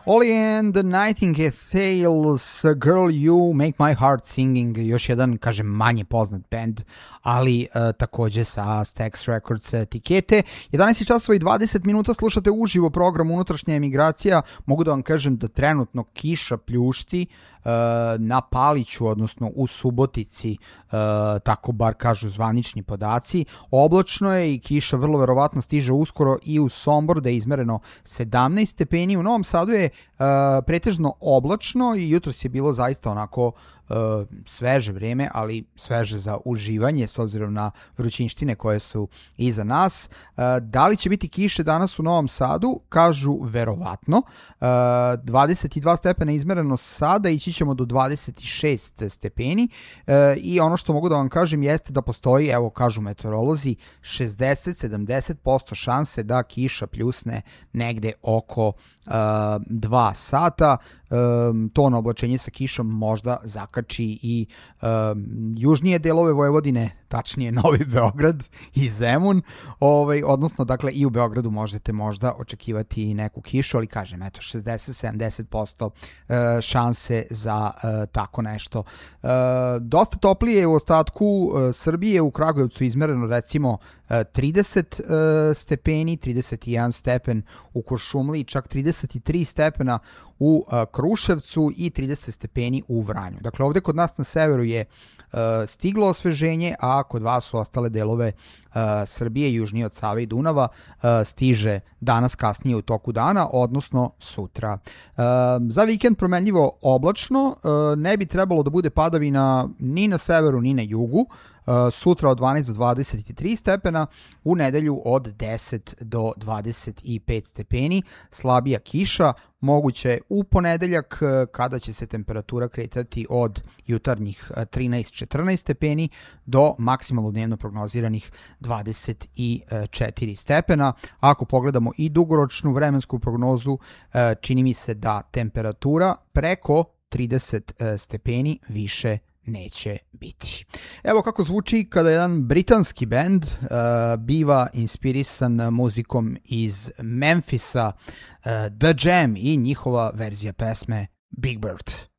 Ollie and the Nightingales, Girl You Make My Heart Singing, još jedan, kažem, manje poznat band, ali takođe sa Stax Records etikete. 11 časova i 20 minuta slušate uživo program Unutrašnja emigracija. Mogu da vam kažem da trenutno kiša pljušti na Paliću, odnosno u Subotici, tako bar kažu zvanični podaci. Oblačno je i kiša vrlo verovatno stiže uskoro i u Sombor, da je izmereno 17 stepeni. U Novom Sadu je pretežno oblačno i jutros je bilo zaista onako sveže vreme, ali sveže za uživanje s obzirom na vrućinštine koje su iza nas. Da li će biti kiše danas u Novom Sadu? Kažu verovatno. 22 stepena izmereno sada, ići ćemo do 26 stepeni i ono što mogu da vam kažem jeste da postoji, evo kažu meteorolozi, 60-70% šanse da kiša pljusne negde oko 2 sata. Tono oblačenje sa kišom možda zakači i južnije delove Vojvodine, tačnije Novi Beograd i Zemun, odnosno dakle i u Beogradu možete možda očekivati i neku kišu, ali kažem, eto, 60-70% šanse za tako nešto. Dosta toplije u ostatku Srbije, u Kragujevcu izmereno recimo 30 stepeni, 31 stepen u Kuršumliji, čak 33 stepena u Kruševcu i 30 stepeni u Vranju. Dakle, ovde kod nas na severu je stiglo osveženje, a kod vas u ostale delove Srbije, južnije od Save i Dunava, stiže danas kasnije u toku dana, odnosno sutra. Za vikend promenljivo oblačno, ne bi trebalo da bude padavina ni na severu ni na jugu. Sutra od 12 do 23 stepena, u nedelju od 10 do 25 stepeni, slabija kiša, moguće u ponedeljak kada će se temperatura kretati od jutarnjih 13-14 stepeni do maksimalno dnevno prognoziranih 24 stepena. Ako pogledamo i dugoročnu vremensku prognozu, čini mi se da temperatura preko 30 stepeni više neće biti. Evo kako zvuči kada jedan britanski band biva inspirisan muzikom iz Memphisa, The Jam i njihova verzija pesme Big Bird.